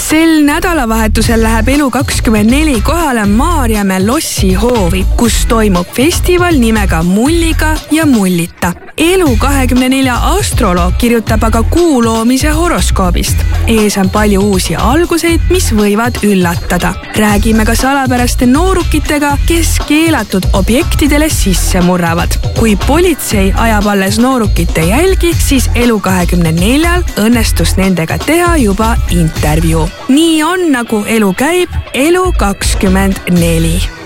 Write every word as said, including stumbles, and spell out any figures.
sel nädalavahetusel läheb Elu kakskümmend neli kohale Maarjamäe lossi hoovi, kus toimub festival nimega Mulliga ja Mullita. Elu kahekümne nelja astroloog kirjutab aga kuu loomise horoskoobist. Ees on palju uusi alguseid, mis võivad üllatada. Räägime ka salapäraste noorukitega, kes keelatud objektidele sisse murravad. Kui politsei ajab alles noorukite jälgi, siis Elu kahekümne neljal õnnestus nendega teha juba intervjuu. Nii on, nagu elu käib, Elu kakskümmend neli.